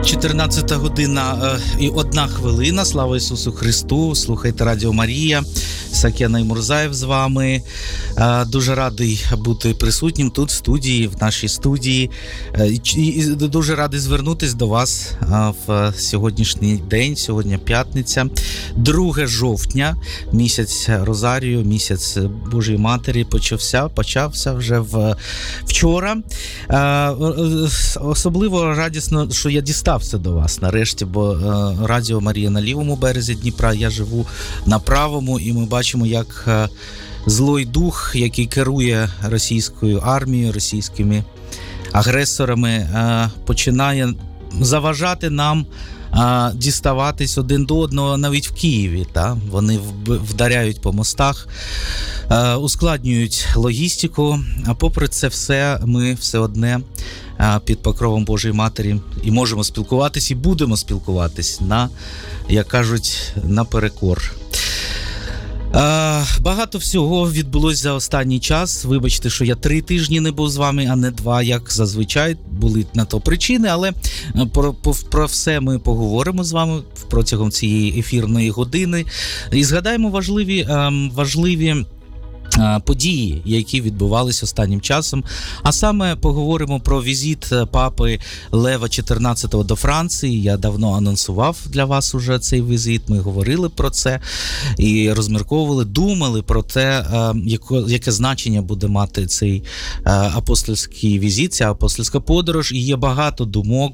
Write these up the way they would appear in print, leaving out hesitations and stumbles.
14 година і 1 хвилина. Слава Ісусу Христу. Слухайте Радіо Марія. Сакена і Мурзаєв з вами. Дуже радий бути присутнім тут в студії, в нашій студії. І дуже радий звернутися до вас в сьогоднішній день. Сьогодні п'ятниця, 2 жовтня, місяць Розарію, місяць Божої Матері почався вже вчора. Особливо радісно, що я дістався до вас нарешті, бо Радіо Марія на лівому березі Дніпра, я живу на правому, і ми бачимо, як злий дух, який керує російською армією, російськими агресорами, починає заважати нам діставатись один до одного навіть в Києві. Вони вдаряють по мостах, ускладнюють логістику, а попри це все ми все одне під покровом Божої Матері і можемо спілкуватись, і будемо спілкуватись як кажуть, наперекор. Багато всього відбулося за останній час. Вибачте, що я 3 тижні не був з вами, а не 2, як зазвичай. Були на то причини, але про все ми поговоримо з вами протягом цієї ефірної години. І згадаємо важливі події, які відбувалися останнім часом. А саме поговоримо про візит папи Лева XIV до Франції. Я давно анонсував для вас уже цей візит. Ми говорили про це і розмірковували, думали про те, яке значення буде мати цей апостольський візит, ця апостольська подорож. І є багато думок,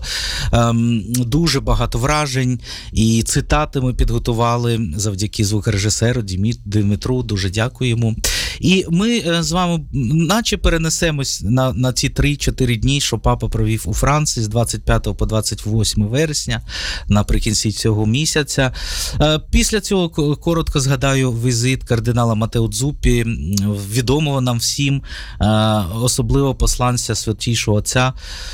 дуже багато вражень. І цитати ми підготували завдяки звукорежисеру Дмитру. Дуже дякуємо. І ми з вами наче перенесемось на ці 3-4 дні, що папа провів у Франції з 25 по 28 вересня, наприкінці цього місяця. Після цього коротко згадаю візит кардинала Матео Дзуппі, відомого нам всім, особливо посланця Святішого Отця,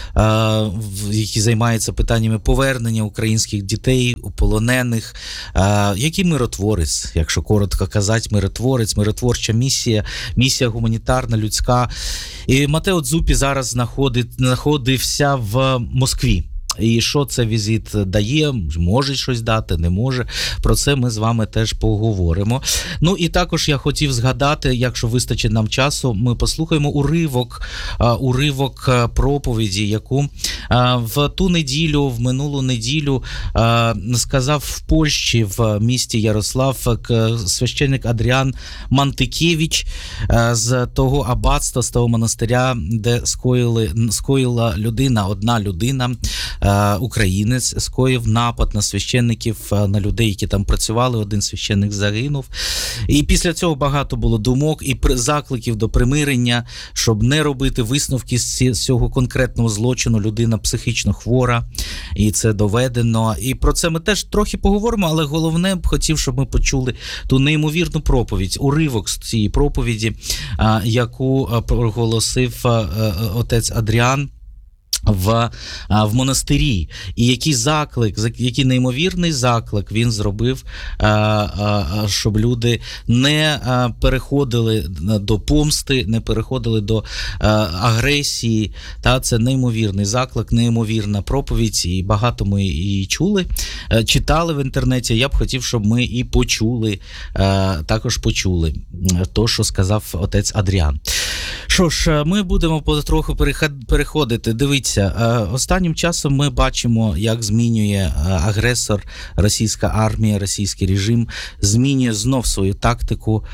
який займається питаннями повернення українських дітей, полонених, який миротворець, якщо коротко казати, миротворча місія гуманітарна, людська. І Матео Дзуппі зараз знаходився в Москві. І що це візит дає, може щось дати, не може. Про це ми з вами теж поговоримо. Ну і також я хотів згадати, якщо вистачить нам часу, ми послухаємо уривок проповіді, яку в ту неділю, в минулу неділю сказав в Польщі, в місті Ярослав, священник Адріан Мантикевич з того аббатства, з того монастиря, де скоїла одна людина, українець, скоїв напад на священників, на людей, які там працювали, один священник загинув. І після цього багато було думок і закликів до примирення, щоб не робити висновки з цього конкретного злочину. Людина психічно хвора, і це доведено. І про це ми теж трохи поговоримо, але головне б хотів, щоб ми почули ту неймовірну проповідь, уривок з цієї проповіді, яку проголосив отець Адріан в монастирі. І який неймовірний заклик він зробив, щоб люди не переходили до помсти, не переходили до агресії. Це неймовірний заклик, неймовірна проповідь, і багато ми її читали в інтернеті. Я б хотів, щоб ми і також почули то, що сказав отець Адріан. Що ж, ми будемо потроху переходити. Дивіться, останнім часом ми бачимо, як змінює агресор, російська армія, російський режим, змінює знов свою тактику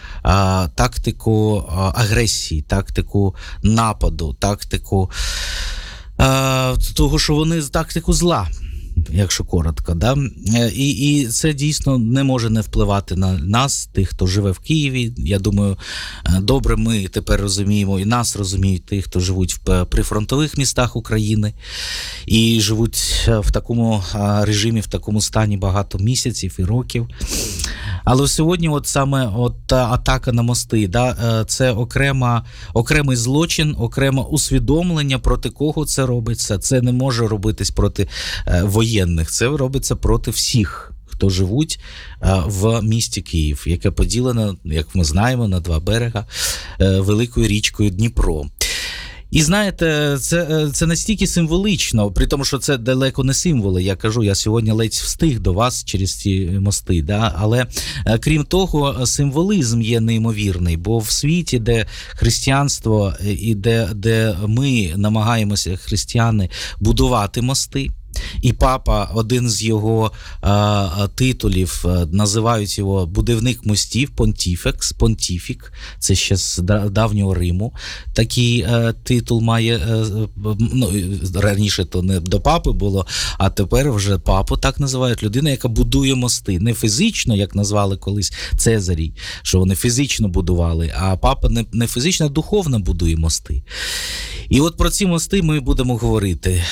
агресії, тактику нападу, тактику того, що вони тактику зла, якщо коротко. І це дійсно не може не впливати на нас, тих, хто живе в Києві. Я думаю, добре ми тепер розуміємо, і нас розуміють ті, хто живуть в прифронтових містах України і живуть в такому режимі, в такому стані багато місяців і років. Але сьогодні саме атака на мости, це окремий злочин, окреме усвідомлення, проти кого це робиться. Це не може робитись проти воєнних, це робиться проти всіх, хто живуть в місті Київ, яке поділено, як ми знаємо, на 2 берега великою річкою Дніпро. І знаєте, це настільки символічно, при тому, що це далеко не символи. Я кажу, я сьогодні ледь встиг до вас через ці мости. Да? Але крім того, символізм є неймовірний, бо в світі, де християнство і де ми намагаємося, християни, будувати мости, і папа, один з його титулів, називають його будівник мостів, понтіфік, це ще з давнього Риму. Такий титул має, ну, раніше то не до папи було, а тепер вже папу так називають, людина, яка будує мости. Не фізично, як назвали колись Цезарій, що вони фізично будували, а папа не фізично, а духовно будує мости. І от про ці мости ми будемо говорити.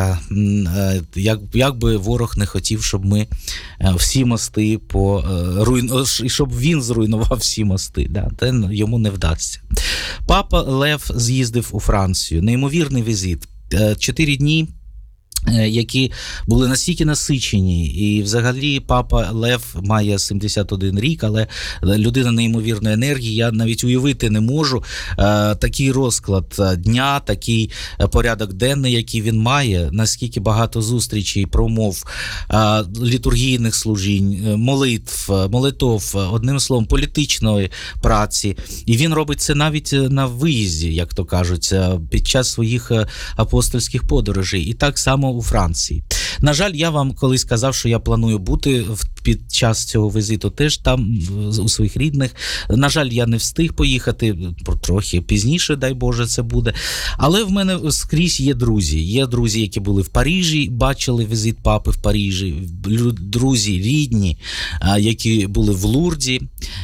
Як би ворог не хотів, щоб ми всі мости щоб він зруйнував всі мости, да, це йому не вдасться. Папа Лев з'їздив у Францію. Неймовірний візит. 4 дні, які були настільки насичені, і взагалі папа Лев має 71 рік, але людина неймовірної енергії, я навіть уявити не можу такий розклад дня, такий порядок денний, який він має, наскільки багато зустрічей, промов, літургійних служінь, молитов, одним словом, політичної праці. І він робить це навіть на виїзді, як то кажуть, під час своїх апостольських подорожей. І так само у Франції. На жаль, я вам колись казав, що я планую бути під час цього візиту теж там, у своїх рідних. На жаль, я не встиг поїхати, трохи пізніше, дай Боже, це буде. Але в мене скрізь є друзі. Є друзі, які були в Парижі, бачили візит папи в Парижі, друзі рідні, які були в Лурді,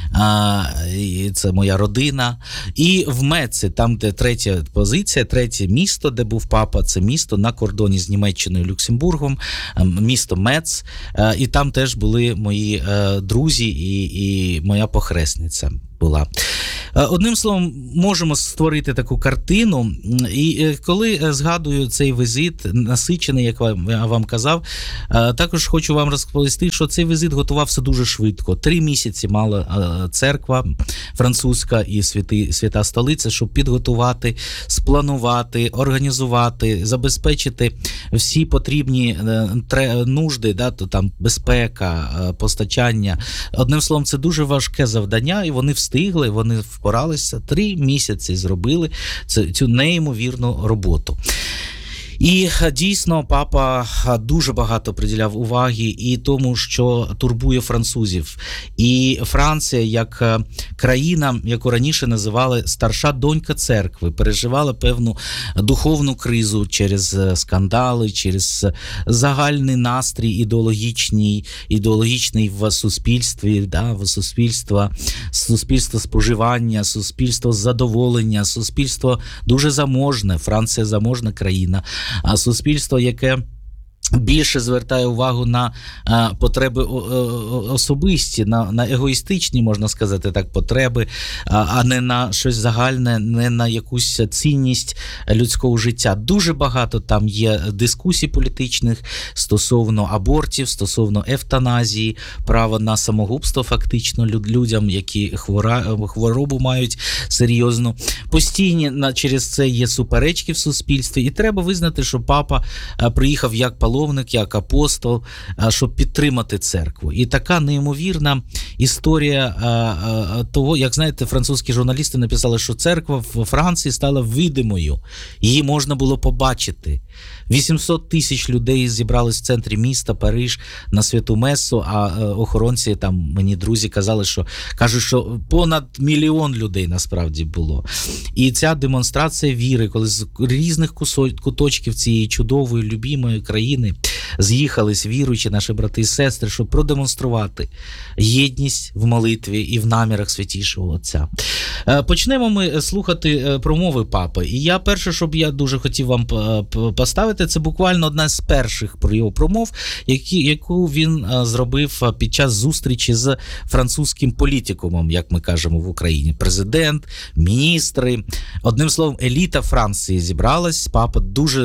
це моя родина. І в Меці, там, де третя позиція, третє місто, де був папа, це місто на кордоні з Німеччиною, Люксембургом, місто Мец. І там теж були мої друзі і моя похресниця була. Одним словом, можемо створити таку картину. І коли згадую цей візит, насичений, як я вам казав, також хочу вам розповісти, що цей візит готувався дуже швидко. 3 місяці мала церква французька і свята столиця, щоб підготувати, спланувати, організувати, забезпечити всі потрібні нужди, да, то там безпека, постачання. Одним словом, це дуже важке завдання, і вони встигли, вони впоралися, 3 місяці зробили цю неймовірну роботу. І дійсно папа дуже багато приділяв уваги і тому, що турбує французів. І Франція, як країна, яку раніше називали старша донька церкви, переживала певну духовну кризу через скандали, через загальний настрій ідеологічний в суспільстві, да, в суспільство споживання, суспільство задоволення, суспільство дуже заможне, Франція заможна країна, а суспільство, яке більше звертає увагу на потреби особисті, на егоїстичні, можна сказати так, потреби, а не на щось загальне, не на якусь цінність людського життя. Дуже багато там є дискусій політичних стосовно абортів, стосовно евтаназії, права на самогубство фактично людям, які хворобу мають серйозну. Постійно через це є суперечки в суспільстві, і треба визнати, що папа приїхав як паломник, як апостол, щоб підтримати церкву. І така неймовірна історія того, як, знаєте, французькі журналісти написали, що церква в Франції стала видимою. Її можна було побачити. 800 тисяч людей зібрались в центрі міста Париж на святу месу, а охоронці, там мені друзі казали, кажуть, що понад 1 мільйон людей насправді було. І ця демонстрація віри, коли з різних куточків цієї чудової, любимої країни з'їхались віруючі наші брати і сестри, щоб продемонструвати єдність в молитві і в намірах Святішого Отця. Почнемо ми слухати промови папи. І я перше, що б я дуже хотів вам поставити, це буквально одна з перших його промов, яку він зробив під час зустрічі з французьким політикумом, як ми кажемо в Україні. Президент, міністри. Одним словом, еліта Франції зібралась. Папа дуже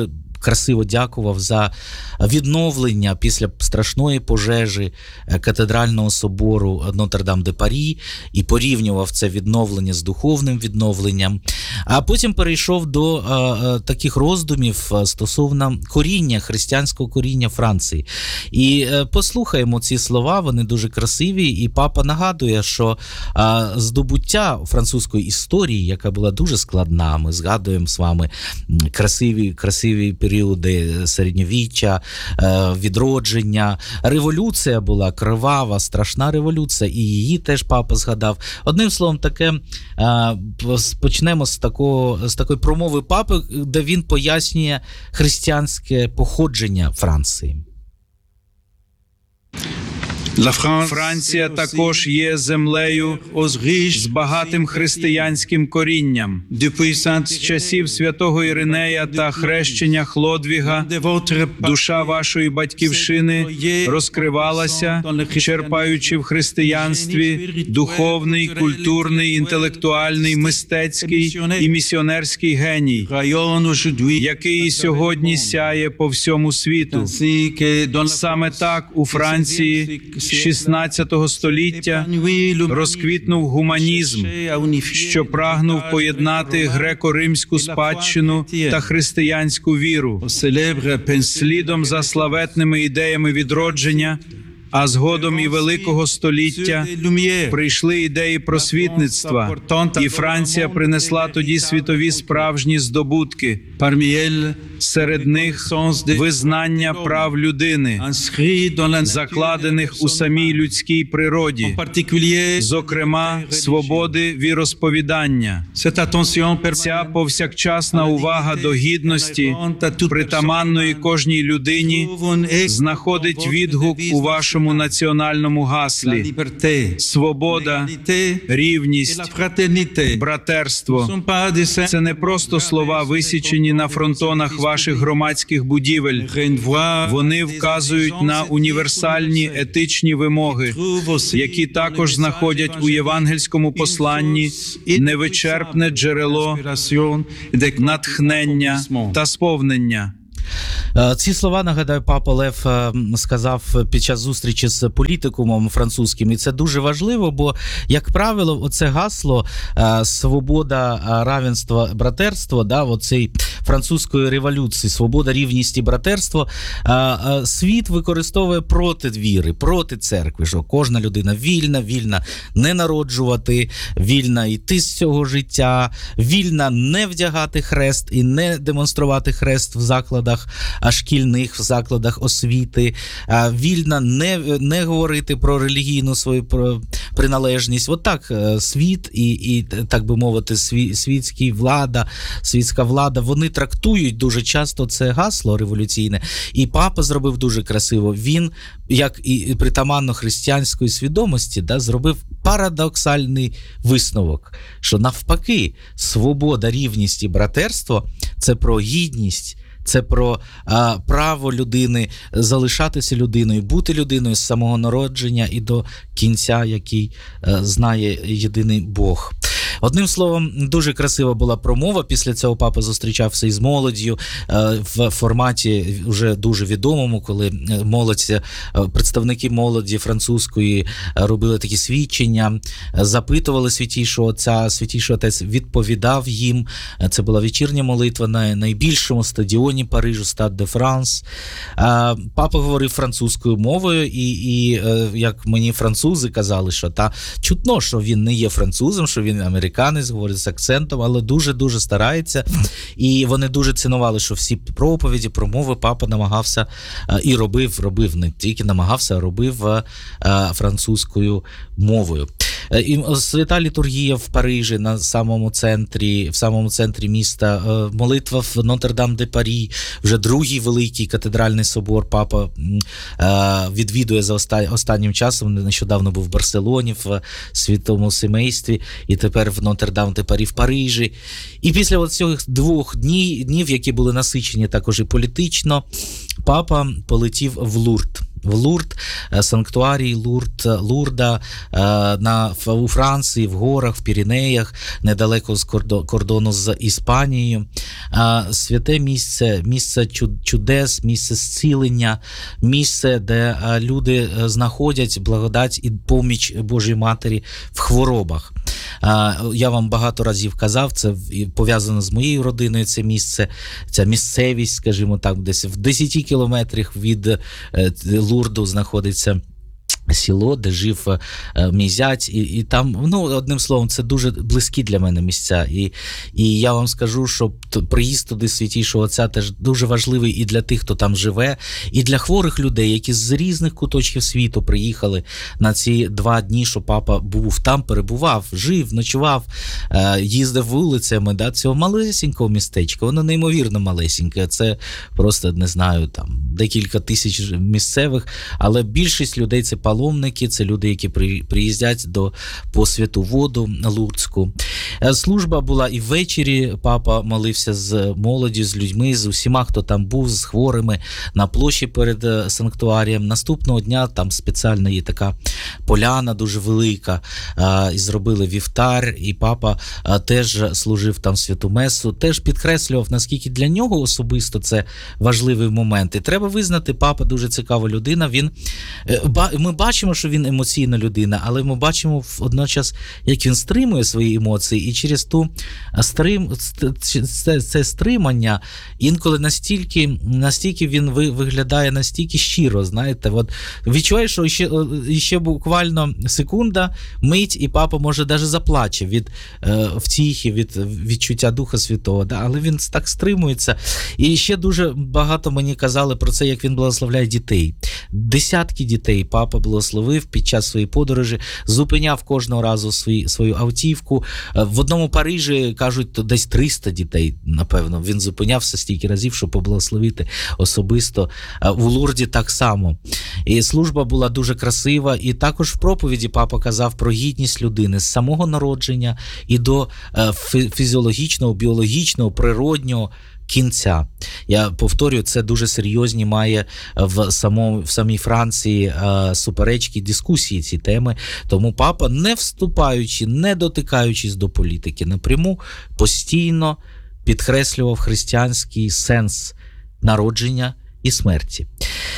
красиво дякував за відновлення після страшної пожежі катедрального собору Нотр-Дам-де-Парі і порівнював це відновлення з духовним відновленням. А потім перейшов до таких роздумів стосовно коріння, християнського коріння Франції. І послухаємо ці слова, вони дуже красиві, і папа нагадує, що здобуття французької історії, яка була дуже складна, ми згадуємо з вами красиві періоди середньовіччя, відродження, революція була кривава, страшна революція, і її теж папа згадав. Одним словом, таке почнемо з такої промови папи, де він пояснює християнське походження Франції. Франція також є землею з багатим християнським корінням. З часів святого Іринея та хрещення Хлодвіга душа вашої батьківщини розкривалася, черпаючи в християнстві духовний, культурний, інтелектуальний, мистецький і місіонерський геній, який сьогодні сяє по всьому світу. Саме так у Франції 16 століття розквітнув гуманізм, що прагнув поєднати греко-римську спадщину та християнську віру. Слідом за славетними ідеями відродження, а згодом і Великого століття прийшли ідеї просвітництва, і Франція принесла тоді світові справжні здобутки. Серед них визнання прав людини, закладених у самій людській природі, зокрема, свободи віросповідання. Ця повсякчасна увага до гідності, притаманної кожній людині, знаходить відгук у вашому національному гаслі. Свобода, рівність, братерство – це не просто слова, висічені на фронтонах ваших громадських будівель. Вони вказують на універсальні етичні вимоги, які також знаходять у євангельському посланні невичерпне джерело натхнення та сповнення. Ці слова, нагадаю, папа Лев сказав під час зустрічі з політикумом французьким, і це дуже важливо, бо, як правило, оце гасло «свобода, равенство, братерство», да, оцей французької революції, свобода, рівність і братерство, світ використовує проти віри, проти церкви, що кожна людина вільна не народжувати, вільна йти з цього життя, вільна не вдягати хрест і не демонструвати хрест в закладах шкільних, в закладах освіти, вільна не говорити про релігійну свою приналежність. От так світ і так би мовити, світська влада, вони трактують дуже часто це гасло революційне. І папа зробив дуже красиво. Він, як і притаманно християнської свідомості, да, зробив парадоксальний висновок, що навпаки, свобода, рівність і братерство – це про гідність, це про право людини залишатися людиною, бути людиною з самого народження і до кінця, який знає єдиний Бог. Одним словом, дуже красива була промова. Після цього папа зустрічався із молоддю в форматі вже дуже відомому, коли представники молоді французької робили такі свідчення, запитували Святійшого Отця, Святійший Отець відповідав їм. Це була вечірня молитва на найбільшому стадіоні Парижу, Стад де Франс. Папа говорив французькою мовою, і як мені французи казали, що чутно, що він не є французом, що він американець, говорить з акцентом, але дуже-дуже старається. І вони дуже цінували, що всі проповіді, промови папа намагався і робив, не тільки намагався, а робив французькою мовою. І свята літургія в Парижі в самому центрі міста, молитва в Нотр-Дам-де-Парі, вже другий великий катедральний собор папа відвідує за останнім часом, нещодавно був в Барселоні, в святому сімействі, і тепер в Нотр-Дам-де-Парі в Парижі. І після цих 2 днів, які були насичені також і політично, папа полетів в Лурд. в Лурд, санктуарій Лурда у Франції, в горах, в Піренеях, недалеко з кордону з Іспанією. Святе місце чудес, місце зцілення, місце, де люди знаходять благодать і поміч Божої Матері в хворобах. Я вам багато разів казав, це пов'язано з моєю родиною, це місце, ця місцевість, скажімо так, десь в 10 кілометрах від Лурду знаходиться село, де жив мій зять, і там, одним словом, це дуже близькі для мене місця. І я вам скажу, що приїзд туди Святійшого Отця теж дуже важливий і для тих, хто там живе, і для хворих людей, які з різних куточків світу приїхали на ці 2 дні, що папа був там, перебував, жив, ночував, їздив вулицями цього малесенького містечка. Воно неймовірно малесеньке. Це просто, не знаю, там декілька тисяч місцевих, але більшість людей – це паломники, це люди, які приїздять по Святу Воду Лурдську. Служба була і ввечері, папа молився з молоддю, з людьми, з усіма, хто там був, з хворими на площі перед санктуарієм. Наступного дня там спеціально є така поляна дуже велика, і зробили вівтар, і папа теж служив там святу месу, теж підкреслював, наскільки для нього особисто це важливий момент. І треба визнати, папа дуже цікава людина, ми бачимо, що він емоційна людина, але ми бачимо водночас, як він стримує свої емоції, і через це стримання інколи настільки він виглядає настільки щиро, знаєте, відчуваєш, що ще буквально секунда, мить, і папа може навіть заплаче від втіхи, від відчуття Духа Святого, але він так стримується. І ще дуже багато мені казали про це, як він благословляє дітей. Десятки дітей папа благословив під час своєї подорожі, зупиняв кожного разу свою автівку. В одному Парижі, кажуть, десь 300 дітей, напевно, він зупинявся стільки разів, щоб поблагословити особисто. У Лурді так само. І служба була дуже красива, і також в проповіді папа казав про гідність людини з самого народження і до фізіологічного, біологічного, природнього кінця. Я повторюю, це дуже серйозні має в самій Франції суперечки, дискусії ці теми. Тому папа, не вступаючи, не дотикаючись до політики напряму, постійно підкреслював християнський сенс народження і смерті.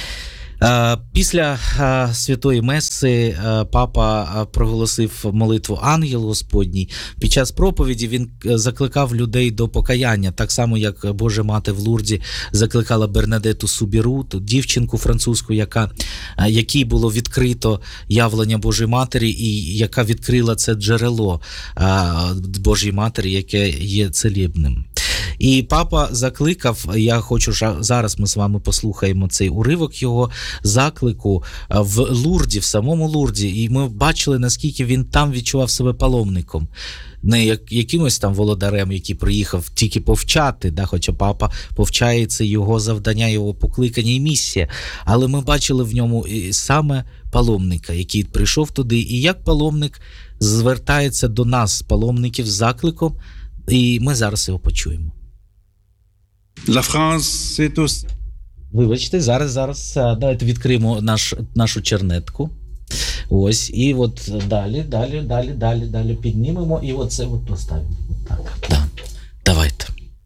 Після Святої Меси папа проголосив молитву Ангел Господній. Під час проповіді він закликав людей до покаяння, так само, як Божа Мати в Лурді закликала Бернадету Субіру, дівчинку французьку, якій було відкрито явлення Божої Матері, і яка відкрила це джерело Божої Матері, яке є целебним. І папа закликав, я хочу, зараз ми з вами послухаємо цей уривок його заклику в Лурді, в самому Лурді, і ми бачили, наскільки він там відчував себе паломником. Не якимось там володарем, який приїхав тільки повчати, хоча папа повчає, це його завдання, його покликання і місія. Але ми бачили в ньому саме паломника, який прийшов туди, і як паломник звертається до нас, паломників, з закликом, і ми зараз його почуємо. La France, c'est aussi... Вибачте, зараз давайте відкриємо нашу чернетку. Ось, і от далі піднімемо, і оце поставимо. Так, давайте.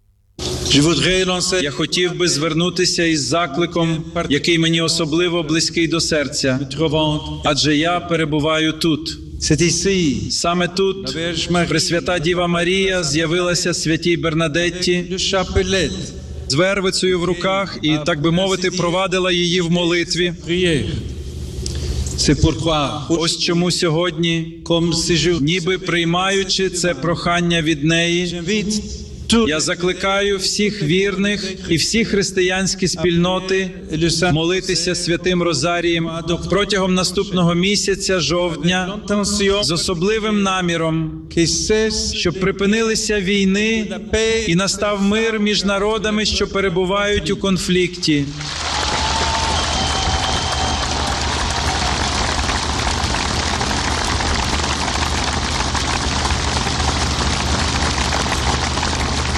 Я хотів би звернутися із закликом, який мені особливо близький до серця, адже я перебуваю тут. Саме тут Пресвята Діва Марія з'явилася святій Бернадетті з вервицею в руках і, так би мовити, провадила її в молитві. Ось чому сьогодні, ніби приймаючи це прохання від неї, я закликаю всіх вірних і всі християнські спільноти молитися святим Розарієм протягом наступного місяця, жовтня, з особливим наміром, щоб припинилися війни і настав мир між народами, що перебувають у конфлікті.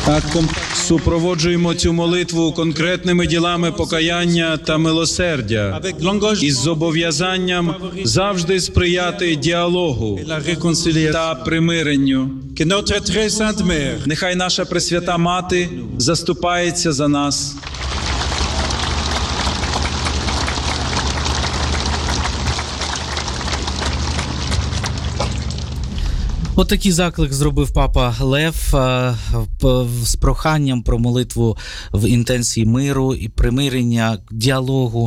Супроводжуємо цю молитву конкретними ділами покаяння та милосердя із зобов'язанням завжди сприяти діалогу та примиренню. Нехай наша Пресвята Мати заступається за нас. Отакий заклик зробив папа Лев з проханням про молитву в інтенції миру і примирення, діалогу.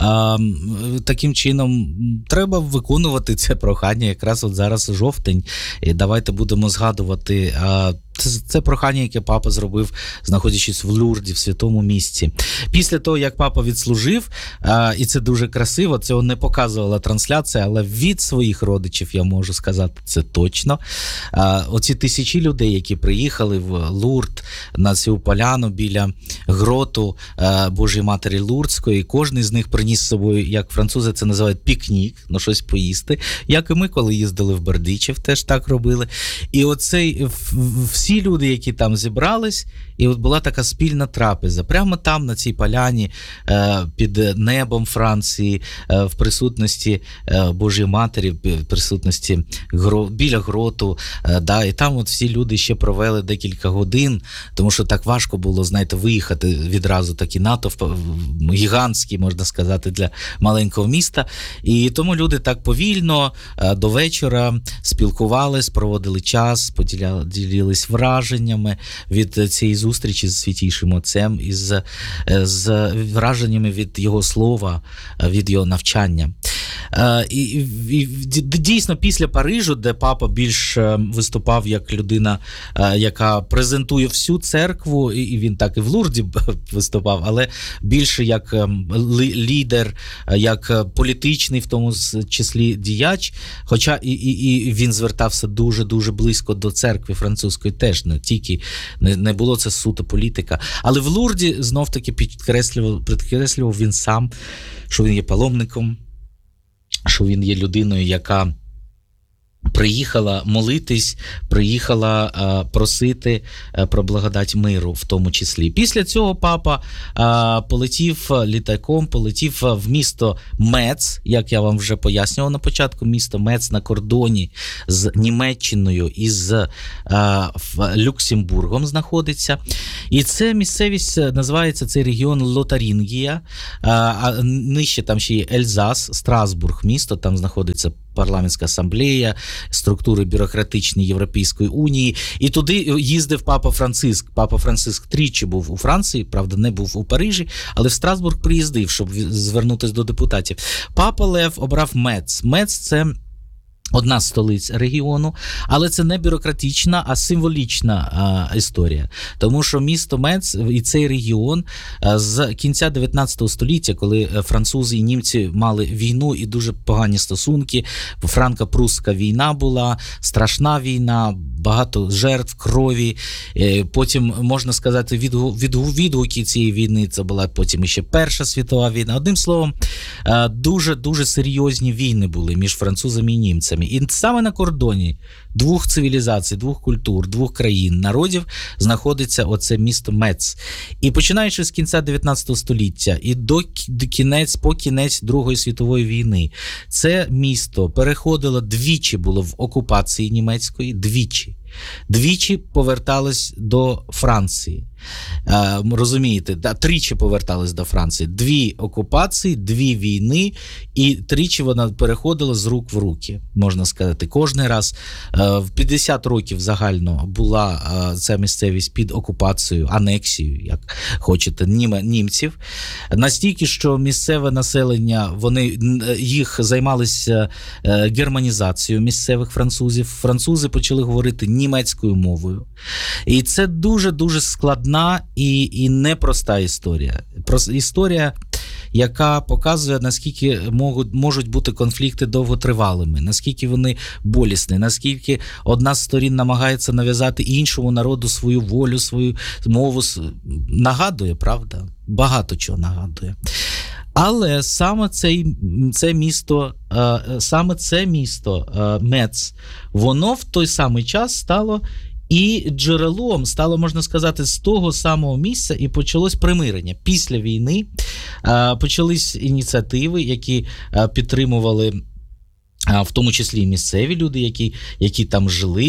Таким чином треба виконувати це прохання. Якраз от зараз жовтень. І давайте будемо згадувати це прохання, яке папа зробив, знаходячись в Лурді, в святому місці. Після того, як папа відслужив, і це дуже красиво, цього не показувала трансляція, але від своїх родичів я можу сказати це точно. Оці тисячі людей, які приїхали в Лурд на цю поляну біля гроту Божої Матері Лурдської, кожен з них приніс з собою, як французи це називають, пікнік, щось поїсти, як і ми, коли їздили в Бердичів, теж так робили. І оцей всі люди, які там зібрались, і от була така спільна трапеза. Прямо там, на цій поляні, під небом Франції, в присутності Божої Матері, в присутності біля гроту. І там от всі люди ще провели декілька годин, тому що так важко було, знаєте, виїхати відразу, такий натовп гігантський, можна сказати, для маленького міста. І тому люди так повільно до вечора спілкувались, проводили час, ділились враженнями від цієї зустрічі з Святійшим Отцем і з враженнями від його слова, від його навчання. І дійсно після Парижу, де папа більш виступав як людина, яка презентує всю церкву, і він так і в Лурді виступав, але більше як лідер, як політичний, в тому числі діяч, хоча і він звертався дуже-дуже близько до церкви французької теж, не було це суто політика. Але в Лурді знов-таки підкреслював він сам, що він є паломником, що він є людиною, яка приїхала молитись, приїхала просити про благодать миру в тому числі. Після цього папа полетів літаком, полетів в місто Мец, як я вам вже пояснював на початку, місто Мец на кордоні з Німеччиною і з Люксембургом знаходиться. І це місцевість, називається цей регіон Лотарингія, а нижче там ще є Ельзас, Страсбург, місто, там знаходиться парламентська асамблея, структури бюрократичні Європейської унії. І туди їздив папа Франциск. Папа Франциск тричі був у Франції, правда, не був у Парижі, але в Страсбург приїздив, щоб звернутися до депутатів. Папа Лев обрав Мец. Мец – це одна з столиць регіону, але це не бюрократична, а символічна історія. Тому що місто Мец і цей регіон з кінця 19 століття, коли французи і німці мали війну і дуже погані стосунки, франко-прусська війна була, страшна війна, багато жертв, крові. Потім, можна сказати, відгуки цієї війни, це була потім ще Перша світова війна. Одним словом, дуже-дуже серйозні війни були між французами і німцями. І саме на кордоні двох цивілізацій, двох культур, двох країн, народів знаходиться оце місто Мец. І починаючи з кінця 19 століття і по кінець Другої світової війни, це місто переходило двічі, було в окупації німецької, двічі поверталось до Франції. Розумієте, тричі повертались до Франції. 2 окупації, 2 війни, і тричі вона переходила з рук в руки, можна сказати. Кожний раз в 50 років загально була ця місцевість під окупацією, анексією, як хочете, німців. Настільки, що місцеве населення, їх займалися германізацією місцевих французів. Французи почали говорити німецькою мовою. І це дуже-дуже складна і непроста історія. Історія, яка показує, наскільки можуть бути конфлікти довготривалими, наскільки вони болісні, наскільки одна з сторін намагається нав'язати іншому народу свою волю, свою мову. Нагадує, правда? Багато чого нагадує. Але саме це місто Мец, воно в той самий час стало І джерелом стало, можна сказати, з того самого місця і почалось примирення. Після війни почались ініціативи, які підтримували в тому числі і місцеві люди, які там жили,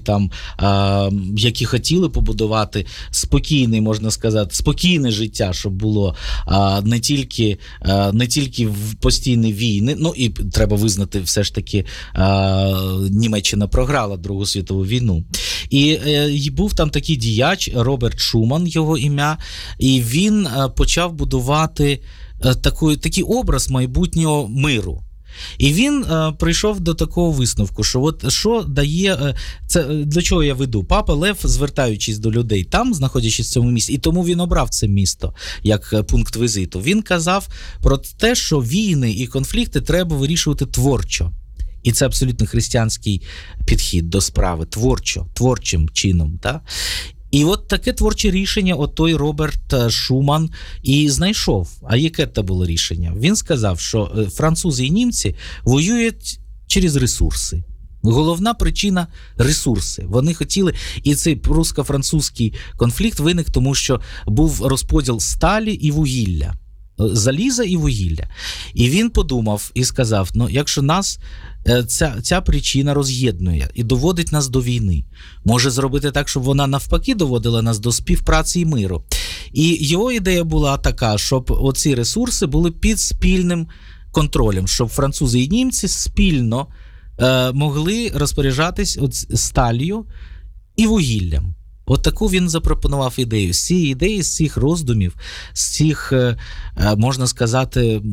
які хотіли побудувати спокійне, можна сказати, спокійне життя, щоб було не тільки в постійні війни. Ну і треба визнати, все ж таки Німеччина програла Другу світову війну. І був там такий діяч Роберт Шуман, його ім'я, і він почав будувати такий образ майбутнього миру. І він прийшов до такого висновку, що от що дає, це до чого я веду. Папа Лев, звертаючись до людей там, знаходячись в цьому місті, і тому він обрав це місто як пункт візиту. Він казав про те, що війни і конфлікти треба вирішувати творчо. І це абсолютно християнський підхід до справи, творчим чином. Так? І от таке творче рішення той Роберт Шуман і знайшов. А яке це було рішення? Він сказав, що французи і німці воюють через ресурси. Головна причина – ресурси. Вони хотіли, і цей русско-французький конфлікт виник, тому що був розподіл сталі і вугілля. Заліза і вугілля. І він подумав і сказав, якщо нас ця причина роз'єднує і доводить нас до війни, може зробити так, щоб вона навпаки доводила нас до співпраці і миру. І його ідея була така, щоб оці ресурси були під спільним контролем, щоб французи і німці спільно могли розпоряджатись сталью і вугіллям. От таку він запропонував ідею. З цієї ідеї, з цих роздумів, з цих, можна сказати,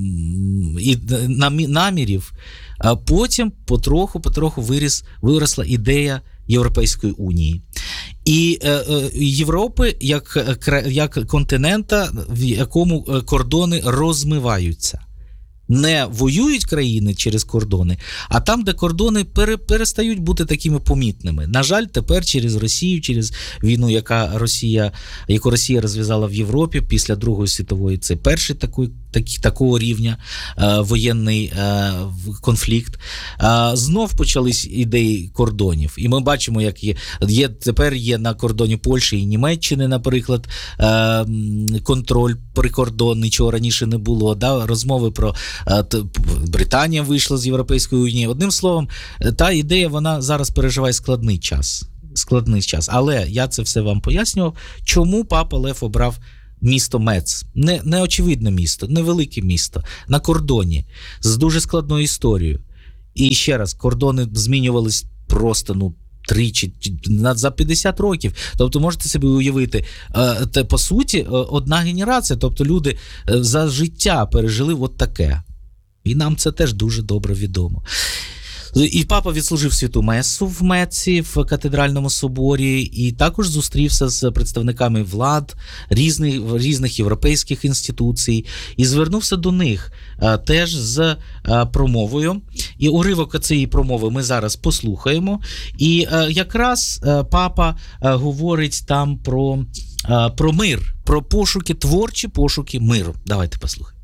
намірів, потім потроху виросла ідея Європейської Унії. І Європи як континента, в якому кордони розмиваються. Не воюють країни через кордони, а там, де кордони перестають бути такими помітними. На жаль, тепер через Росію, через війну, яку Росія розв'язала в Європі після Другої світової, це перший такого рівня воєнний конфлікт. Знов почались ідеї кордонів. І ми бачимо, як тепер є на кордоні Польщі і Німеччини, наприклад, контроль прикордонний, чого раніше не було. Розмови про Британія вийшла з Європейської Унії. Одним словом, та ідея, вона зараз переживає складний час. Але я це все вам пояснював, чому папа Лев обрав місто Мец. Не очевидне місто, невелике місто, на кордоні, з дуже складною історією. І ще раз, кордони змінювались просто, тричі, за 50 років. Тобто, можете собі уявити, по суті, одна генерація, тобто люди за життя пережили от таке. І нам це теж дуже добре відомо. І папа відслужив святу месу в Меці, в катедральному соборі, і також зустрівся з представниками влад різних європейських інституцій, і звернувся до них теж з промовою. І уривок цієї промови ми зараз послухаємо. І якраз папа говорить там про мир, про творчі пошуки миру. Давайте послухаємо.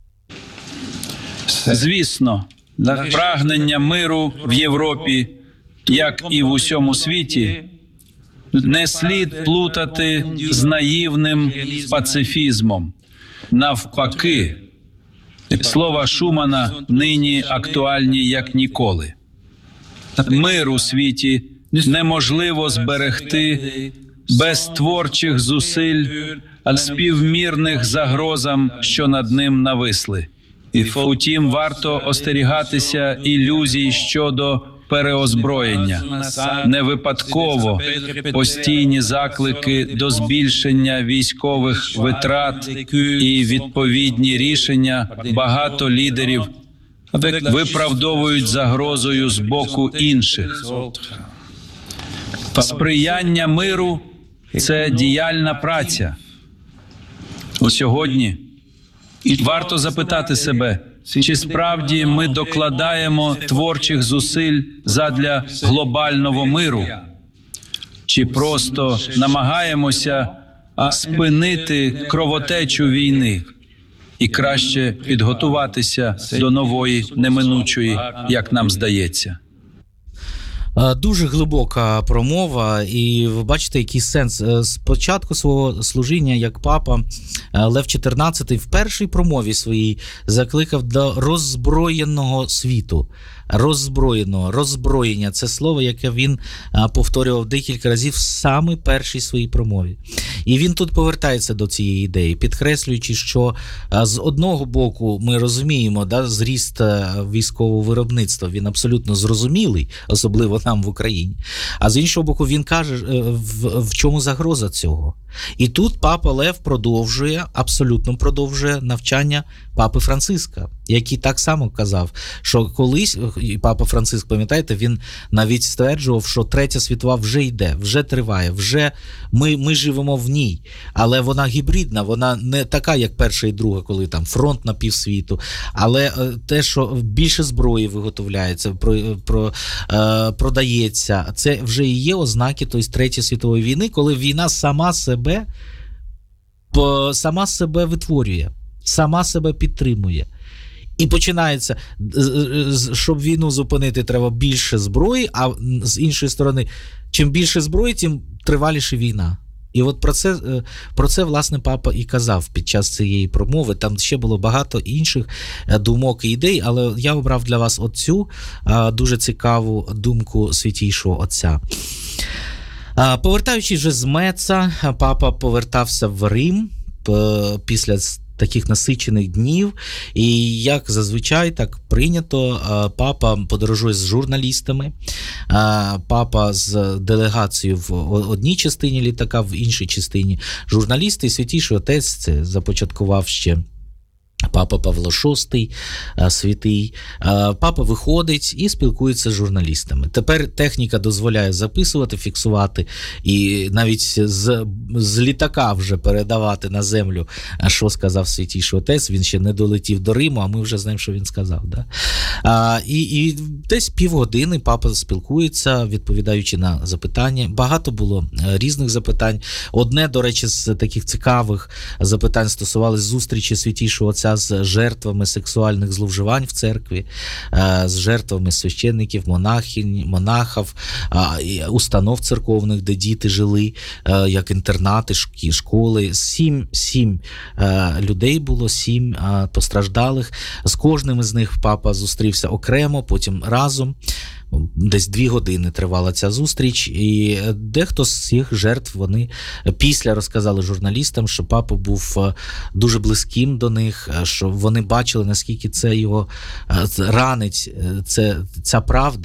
Звісно, прагнення миру в Європі, як і в усьому світі, не слід плутати з наївним пацифізмом. Навпаки, слова Шумана нині актуальні як ніколи. Мир у світі неможливо зберегти без творчих зусиль, співмірних загрозам, що над ним нависли. Утім, варто остерігатися ілюзій щодо переозброєння. Не випадково постійні заклики до збільшення військових витрат і відповідні рішення багато лідерів виправдовують загрозою з боку інших. Сприяння миру – це діяльна праця. Сьогодні варто запитати себе, чи справді ми докладаємо творчих зусиль задля глобального миру, чи просто намагаємося спинити кровотечу війни і краще підготуватися до нової неминучої, як нам здається. Дуже глибока промова, і ви бачите, який сенс. З початку свого служіння як папа Лев XIV в першій промові своїй закликав до роззброєного світу. Роззброєння – це слово, яке він повторював декілька разів в самій першій своїй промові. І він тут повертається до цієї ідеї, підкреслюючи, що з одного боку ми розуміємо, зріст військового виробництва, він абсолютно зрозумілий, особливо нам в Україні. А з іншого боку, він каже, в чому загроза цього. І тут папа Лев абсолютно продовжує навчання папи Франциска, який так само казав, що колись, і папа Франциск, пам'ятаєте, він навіть стверджував, що Третя світова вже йде, вже триває, вже ми живемо в ній, але вона гібридна, вона не така, як Перша і Друга, коли там фронт на півсвіту, але те, що більше зброї виготовляється, продається, це вже і є ознаки Третьої світової війни, коли війна сама себе витворює, сама себе підтримує. І починається, щоб війну зупинити, треба більше зброї, а з іншої сторони, чим більше зброї, тим триваліше війна. І от про це, власне, папа і казав під час цієї промови. Там ще було багато інших думок і ідей, але я обрав для вас оцю дуже цікаву думку Святійшого Отця. Повертаючись вже з Меца, папа повертався в Рим після таких насичених днів, і як зазвичай, так прийнято, папа подорожує з журналістами, папа з делегацією в одній частині літака, в іншій частині журналісти, і Святійший Отець це започаткував ще папа Павло VI, святий. Папа виходить і спілкується з журналістами. Тепер техніка дозволяє записувати, фіксувати і навіть з літака вже передавати на землю, що сказав Святійший Отець. Він ще не долетів до Риму, а ми вже знаємо, що він сказав. Да? І десь півгодини папа спілкується, відповідаючи на запитання. Багато було різних запитань. Одне, до речі, з таких цікавих запитань стосувалось зустрічі Святійшого Отця з жертвами сексуальних зловживань в церкві, з жертвами священників, монахів, установ церковних, де діти жили, як інтернати, школи. 7 людей було, 7 постраждалих. З кожним із них папа зустрівся окремо, потім разом. Десь 2 години тривала ця зустріч, і дехто з цих жертв, вони після розказали журналістам, що папа був дуже близьким до них, що вони бачили, наскільки це його ранить, ця правда.